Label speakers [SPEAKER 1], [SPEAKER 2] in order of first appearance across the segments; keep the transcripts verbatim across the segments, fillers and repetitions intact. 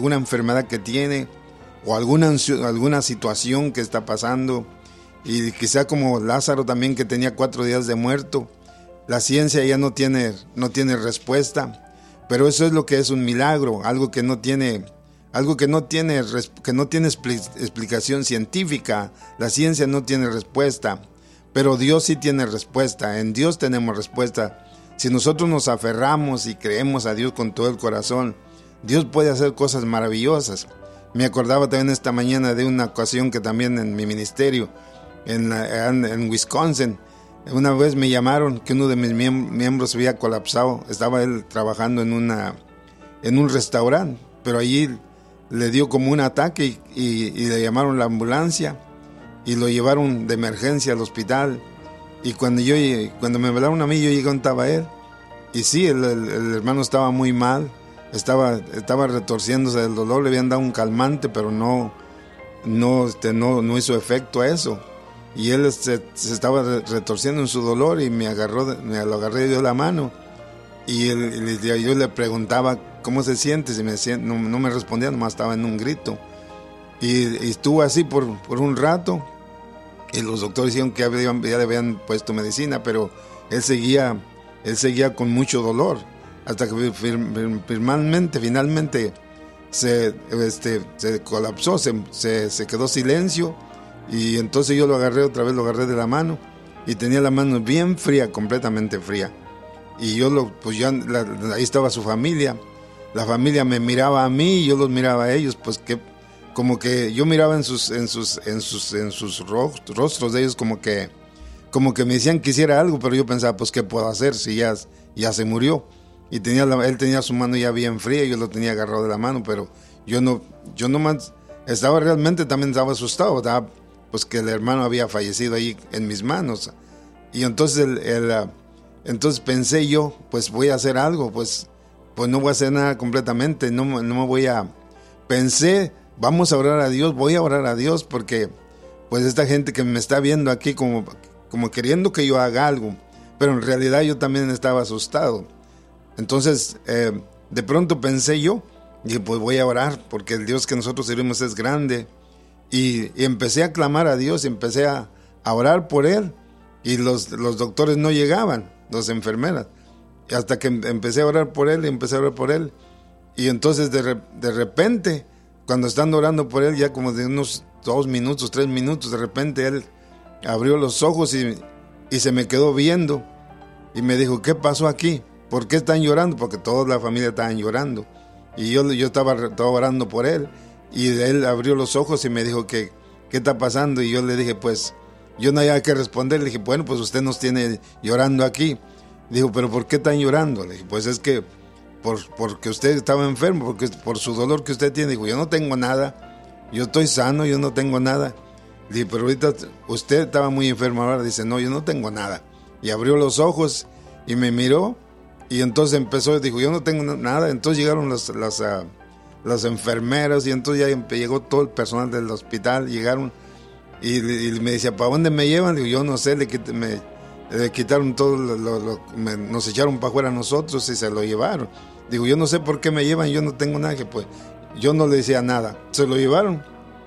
[SPEAKER 1] alguna enfermedad que tiene o alguna, alguna situación que está pasando, y quizá como Lázaro también, que tenía cuatro días de muerto. La ciencia ya no tiene, no tiene respuesta, pero eso es lo que es un milagro, algo que no tiene, algo que no tiene, que no tiene explicación científica. La ciencia no tiene respuesta, pero Dios sí tiene respuesta. En Dios tenemos respuesta. Si nosotros nos aferramos y creemos a Dios con todo el corazón, Dios puede hacer cosas maravillosas. Me acordaba también esta mañana de una ocasión que también en mi ministerio, en, la, en, en Wisconsin, una vez me llamaron que uno de mis miembros había colapsado. Estaba él trabajando en, una, en un restaurante, pero allí le dio como un ataque y, y, y le llamaron la ambulancia y lo llevaron de emergencia al hospital. Y cuando, yo, cuando me hablaron a mí, yo llegué donde estaba él. Y sí, el, el, el hermano estaba muy mal, estaba, estaba retorciéndose del dolor, le habían dado un calmante, pero no, no, este, no, no hizo efecto a eso. Y él se, se estaba retorciendo en su dolor y me agarró, me lo agarré y dio la mano. Y él, yo le preguntaba cómo se siente, y me decía, no, no me respondía, nomás estaba en un grito. Y, y estuvo así por, por un rato. Y los doctores dijeron que ya, ya le habían puesto medicina, pero él seguía, él seguía con mucho dolor. Hasta que finalmente, finalmente se, este, se colapsó, se, se, se quedó silencio. Y entonces yo lo agarré otra vez, lo agarré de la mano y tenía la mano bien fría, completamente fría. Y yo lo, pues ya, la, ahí estaba su familia. La familia me miraba a mí y yo los miraba a ellos, pues que como que yo miraba en sus, en sus, en sus, en sus rostros de ellos como que, como que me decían que hiciera algo, pero yo pensaba, pues qué puedo hacer si ya, ya se murió. Y tenía la, él tenía su mano ya bien fría y yo lo tenía agarrado de la mano, pero yo no, yo nomás estaba realmente, también estaba asustado, estaba, pues que el hermano había fallecido ahí en mis manos. Y entonces el, el, uh, entonces pensé yo, pues voy a hacer algo, pues, pues no voy a hacer nada completamente, no, no me voy a... Pensé, vamos a orar a Dios, voy a orar a Dios porque pues esta gente que me está viendo aquí como, como queriendo que yo haga algo, pero en realidad yo también estaba asustado. Entonces, eh, de pronto pensé yo, dije, pues voy a orar porque el Dios que nosotros servimos es grande. Y, y empecé a clamar a Dios, empecé a, a orar por él y los, los doctores no llegaban, las enfermeras, y hasta que empecé a orar por él y empecé a orar por él y entonces de, re, de repente cuando estando orando por él ya como de unos dos minutos, tres minutos, de repente él abrió los ojos y, y se me quedó viendo y me dijo, ¿qué pasó aquí? ¿Por qué están llorando? Porque toda la familia estaban llorando y yo, yo estaba, estaba orando por él. Y él abrió los ojos y me dijo que ¿qué está pasando? Y yo le dije, pues, yo no había que responder. Le dije, bueno, pues usted nos tiene llorando aquí. Dijo, ¿pero por qué están llorando? Le dije, pues es que por, porque usted estaba enfermo, porque por su dolor que usted tiene. Dijo, yo no tengo nada, yo estoy sano, yo no tengo nada. Le dije, pero ahorita usted estaba muy enfermo ahora. Dice, no, yo no tengo nada. Y abrió los ojos y me miró y entonces empezó, dijo, yo no tengo nada. Entonces llegaron las... las uh, las enfermeras y entonces ya llegó todo el personal del hospital, llegaron y, y me decía, ¿para dónde me llevan? Digo, yo no sé, le, quit, me, le quitaron todo, lo, lo, lo, me, nos echaron para afuera a nosotros y se lo llevaron. Digo, yo no sé por qué me llevan, yo no tengo nada, que pues yo no le decía nada, se lo llevaron.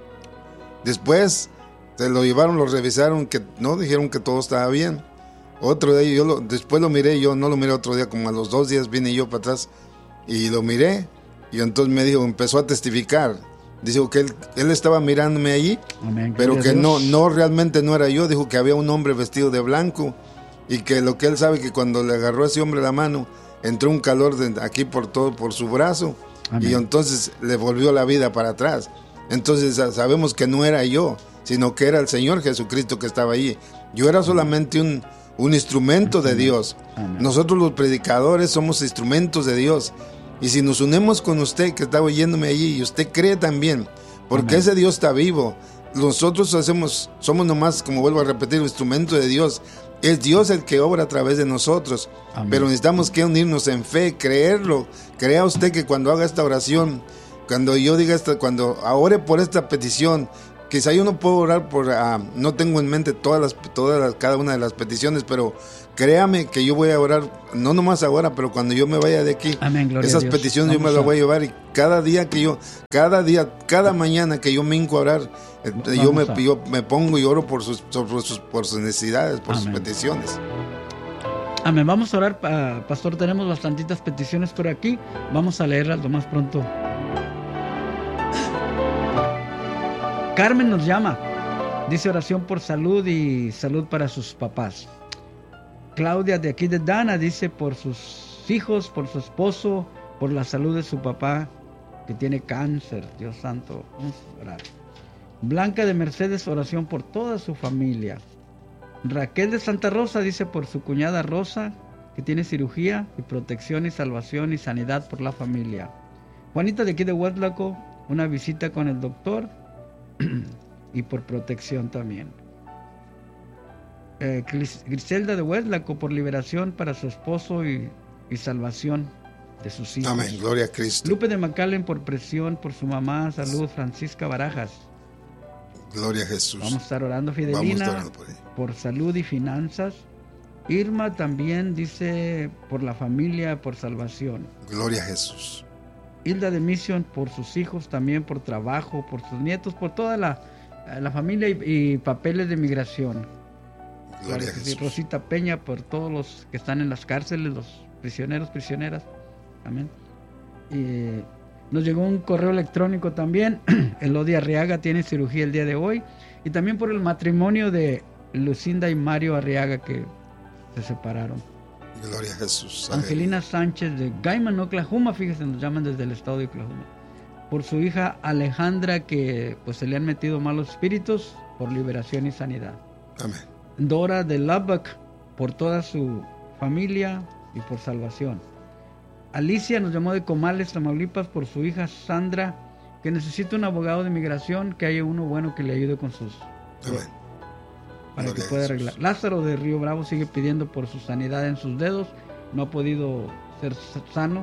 [SPEAKER 1] Después se lo llevaron, lo revisaron, que no, dijeron que todo estaba bien. Otro día, yo lo, después lo miré, yo no lo miré otro día, como a los dos días vine yo para atrás y lo miré. Y entonces me dijo, empezó a testificar. Dijo que él, él estaba mirándome allí, Amén, pero que no, no, realmente no era yo. Dijo que había un hombre vestido de blanco y que lo que él sabe que cuando le agarró a ese hombre la mano, entró un calor de aquí por todo, por su brazo. Amén. Y entonces le volvió la vida para atrás. Entonces sabemos que no era yo, sino que era el Señor Jesucristo que estaba allí. Yo era solamente un, un instrumento de Dios. Amén. Nosotros los predicadores somos instrumentos de Dios. Y si nos unimos con usted que está oyéndome allí y usted cree también, porque Amén. Ese Dios está vivo, nosotros hacemos, somos nomás, como vuelvo a repetir, un instrumento de Dios. Es Dios el que obra a través de nosotros. Amén. Pero necesitamos que unirnos en fe, creerlo. Crea usted que cuando haga esta oración, cuando yo diga esta, cuando ore por esta petición, quizá yo no puedo orar por, uh, no tengo en mente todas las, todas las, cada una de las peticiones, pero créame que yo voy a orar, no nomás ahora, pero cuando yo me vaya de aquí.
[SPEAKER 2] Amén, gloria
[SPEAKER 1] esas
[SPEAKER 2] a Dios.
[SPEAKER 1] peticiones
[SPEAKER 2] Vamos
[SPEAKER 1] yo me las
[SPEAKER 2] a...
[SPEAKER 1] voy a llevar, y cada día que yo, cada día, cada mañana que yo me hinco a orar, eh, yo me,
[SPEAKER 2] a...
[SPEAKER 1] yo me pongo y oro por sus, por sus, por sus necesidades, por Amén. Sus peticiones.
[SPEAKER 2] Amén. Vamos a orar, uh, pastor, tenemos bastantitas peticiones por aquí, vamos a leerlas lo más pronto. Carmen nos llama, dice oración por salud y salud para sus papás. Claudia de aquí de Dana dice por sus hijos, por su esposo, por la salud de su papá que tiene cáncer. Dios santo, vamos a orar. Blanca de Mercedes, oración por toda su familia. Raquel de Santa Rosa dice por su cuñada Rosa que tiene cirugía y protección y salvación y sanidad por la familia. Juanita de aquí de Huatlaco, una visita con el doctor y por protección también. Eh, Griselda de Huatlaco por liberación para su esposo y, y salvación de sus hijos.
[SPEAKER 1] Amén, gloria a Cristo.
[SPEAKER 2] Lupe de McAllen por presión por su mamá, salud. Francisca Barajas,
[SPEAKER 1] gloria a Jesús.
[SPEAKER 2] Vamos a estar orando. Fidelina
[SPEAKER 1] orando por,
[SPEAKER 2] por salud y finanzas. Irma también dice por la familia, por salvación.
[SPEAKER 1] Gloria a Jesús.
[SPEAKER 2] Hilda de Mission por sus hijos, también por trabajo, por sus nietos, por toda la, la familia y, y papeles de migración.
[SPEAKER 1] Gloria a Jesús.
[SPEAKER 2] Rosita Peña por todos los que están en las cárceles, los prisioneros, prisioneras. Amén. Y nos llegó un correo electrónico también. Elodie Arriaga tiene cirugía el día de hoy. Y también por el matrimonio de Lucinda y Mario Arriaga que se separaron.
[SPEAKER 1] Gloria a Jesús.
[SPEAKER 2] Angelina Sánchez de Gaiman, Oklahoma, fíjense, nos llaman desde el estado de Oklahoma. Por su hija Alejandra que pues se le han metido malos espíritus, por liberación y sanidad.
[SPEAKER 1] Amén.
[SPEAKER 2] Dora de Lubbock por toda su familia y por salvación. Alicia nos llamó de Comales, Tamaulipas, por su hija Sandra que necesita un abogado de migración, que haya uno bueno que le ayude con sus...
[SPEAKER 1] Amén.
[SPEAKER 2] Para que pueda arreglar. Lázaro de Río Bravo sigue pidiendo por su sanidad en sus dedos, no ha podido ser sano.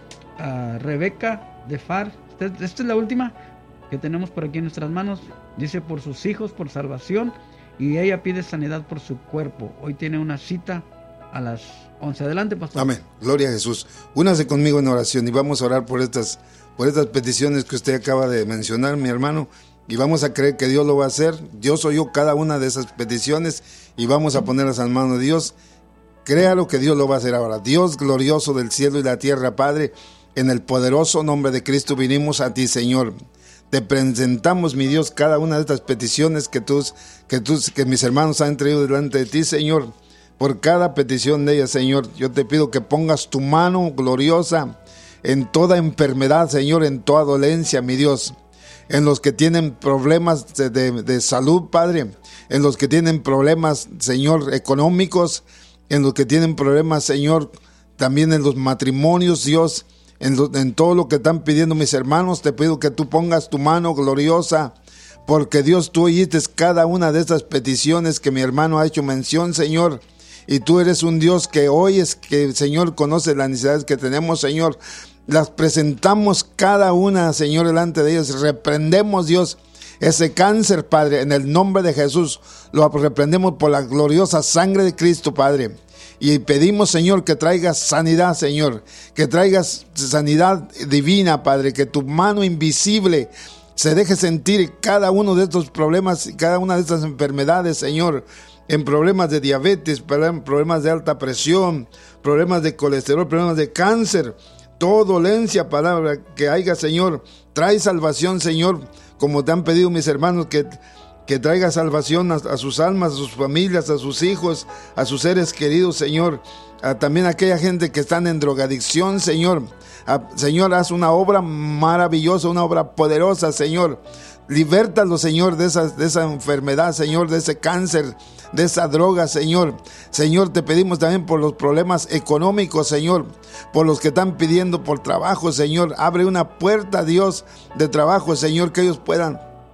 [SPEAKER 2] Uh, Rebeca de Far, esta, esta es la última que tenemos por aquí en nuestras manos, dice por sus hijos, por salvación, y ella pide sanidad por su cuerpo. Hoy tiene una cita a las once. Adelante, pastor.
[SPEAKER 1] Amén, gloria a Jesús. Únase conmigo en oración y vamos a orar por estas, por estas peticiones que usted acaba de mencionar, mi hermano. Y vamos a creer que Dios lo va a hacer. Dios oyó cada una de esas peticiones y vamos a ponerlas en manos de Dios. Créalo que Dios lo va a hacer ahora. Dios glorioso del cielo y la tierra, Padre, en el poderoso nombre de Cristo vinimos a ti, Señor. Te presentamos, mi Dios, cada una de estas peticiones que, tus, que, tus, que mis hermanos han traído delante de ti, Señor. Por cada petición de ellas, Señor, yo te pido que pongas tu mano gloriosa en toda enfermedad, Señor, en toda dolencia, mi Dios. En los que tienen problemas de, de, de salud, Padre, en los que tienen problemas, Señor, económicos, en los que tienen problemas, Señor, también en los matrimonios, Dios, en, lo, en todo lo que están pidiendo mis hermanos, te pido que tú pongas tu mano gloriosa, porque Dios, tú oíste cada una de estas peticiones que mi hermano ha hecho mención, Señor, y tú eres un Dios que oyes, que, Señor, conoce las necesidades que tenemos, Señor. Las presentamos cada una, Señor, delante de ellos. Reprendemos, Dios, ese cáncer, Padre, en el nombre de Jesús. Lo reprendemos por la gloriosa sangre de Cristo, Padre. Y pedimos, Señor, que traigas sanidad, Señor. Que traigas sanidad divina, Padre. Que tu mano invisible se deje sentir cada uno de estos problemas, cada una de estas enfermedades, Señor. En problemas de diabetes, problemas de alta presión, problemas de colesterol, problemas de cáncer. Toda dolencia, palabra que haya, Señor, trae salvación, Señor, como te han pedido mis hermanos, que, que traiga salvación a, a sus almas, a sus familias, a sus hijos, a sus seres queridos, Señor, a también a aquella gente que están en drogadicción, Señor. A, Señor, haz una obra maravillosa, una obra poderosa, Señor. Libértalo, Señor, de esa, de esa enfermedad, Señor, de ese cáncer, de esa droga, Señor. Señor, te pedimos también por los problemas económicos, Señor, por los que están pidiendo por trabajo, Señor. Abre una puerta, Dios, de trabajo, Señor, que ellos puedan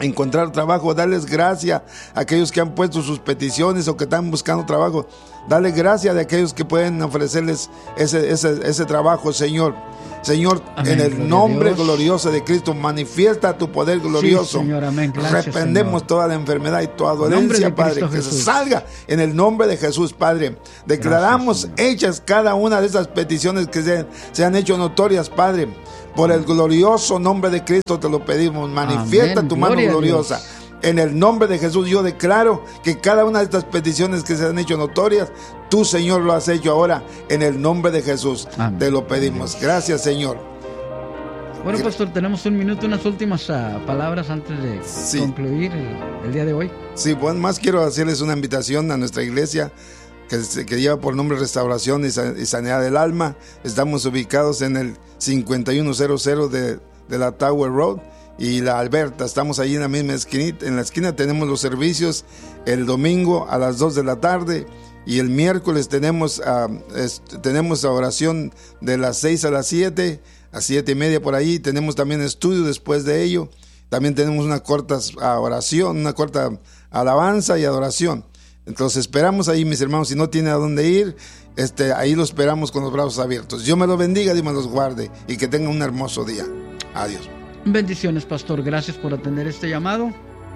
[SPEAKER 1] encontrar trabajo. Dales gracia a aquellos que han puesto sus peticiones o que están buscando trabajo. Dale gracia de aquellos que pueden ofrecerles ese, ese, ese trabajo, Señor. Señor, amén, en el nombre glorioso de Cristo, manifiesta tu poder glorioso. Sí, Señor, amén. Gracias, reprendemos Señor. Toda la enfermedad y toda dolencia, Padre, que se salga en el nombre de Jesús, Padre. Declaramos gracias, hechas cada una de esas peticiones que se, se han hecho notorias, Padre. Por el glorioso nombre de Cristo te lo pedimos. Manifiesta amén. Tu mano Gloria gloriosa. En el nombre de Jesús yo declaro que cada una de estas peticiones que se han hecho notorias, tú, Señor, lo has hecho ahora. En el nombre de Jesús amén. Te lo pedimos. Gracias, Señor.
[SPEAKER 2] Bueno, pastor, tenemos un minuto, unas últimas uh, palabras antes de sí. concluir el, el día de hoy.
[SPEAKER 1] Sí, pues más quiero hacerles una invitación a nuestra iglesia que, que lleva por nombre Restauración y Sanidad del Alma. Estamos ubicados en el cincuenta y uno cero cero de, de la Tower Road y la Alberta. Estamos allí en la misma esquina. En la esquina tenemos los servicios el domingo a las dos de la tarde y el miércoles tenemos, uh, es, tenemos la oración de las seis a las siete, a siete y media por ahí. Tenemos también estudio después de ello. También tenemos una corta uh, oración, una corta alabanza y adoración. Entonces esperamos ahí, mis hermanos. Si no tiene a dónde ir, este, ahí lo esperamos con los brazos abiertos. Dios me los bendiga, Dios me los guarde y que tengan un hermoso día. Adiós.
[SPEAKER 2] Bendiciones, pastor. Gracias por atender este llamado.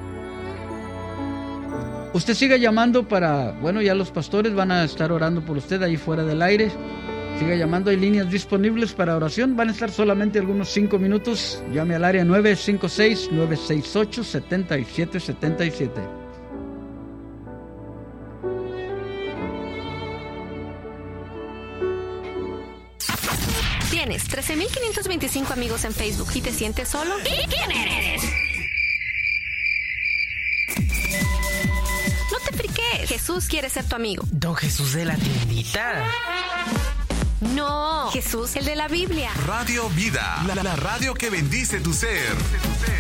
[SPEAKER 2] Usted siga llamando para... Bueno, ya los pastores van a estar orando por usted ahí fuera del aire. Siga llamando, hay líneas disponibles para oración. Van a estar solamente algunos cinco minutos. Llame al área nueve cinco seis, nueve seis ocho, siete siete siete siete.
[SPEAKER 3] Tienes trece mil quinientos veinticinco amigos en Facebook y te sientes solo. ¿Quién eres? No te friques. Jesús quiere ser tu amigo.
[SPEAKER 4] ¿Don Jesús de la tiendita?
[SPEAKER 3] No, Jesús, el de la Biblia.
[SPEAKER 5] Radio Vida, la, la radio que bendice tu ser.